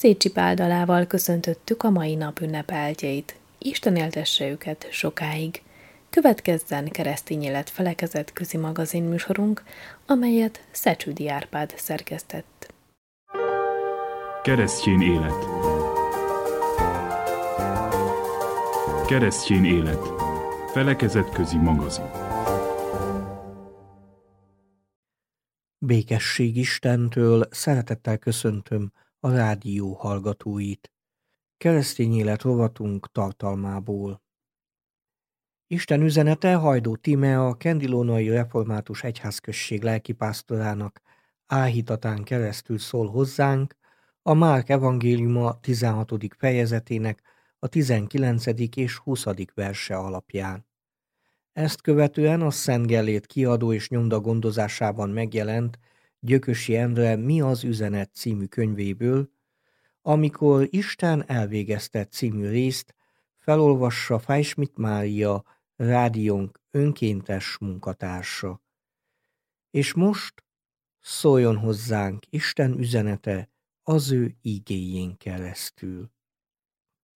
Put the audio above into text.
Szécsi Pál dalával köszöntöttük a mai nap ünnepeltjeit. Isten éltesse őket sokáig. Következzen Keresztény Élet Felekezet közi magazin műsorunk, amelyet Szecsüdi Árpád szerkesztett. Keresztény élet. Keresztény élet. Felekezet közi magazin. Békesség Istentől, szeretettel köszöntöm a rádió hallgatóit. Keresztény élet rovatunk tartalmából. Isten üzenete Hajdó Tímea, a Kendilónai Református Egyházközség lelkipásztorának áhítatán keresztül szól hozzánk a Márk evangéliuma 16. fejezetének a 19. és 20. verse alapján. Ezt követően a Szent Gellért kiadó és nyomda gondozásában megjelent Gyökösi Endre Mi az üzenet című könyvéből, amikor Isten elvégezte című részt felolvassa Fájschmidt Mária, rádiónk önkéntes munkatársa. És most szóljon hozzánk Isten üzenete az ő igéjén keresztül.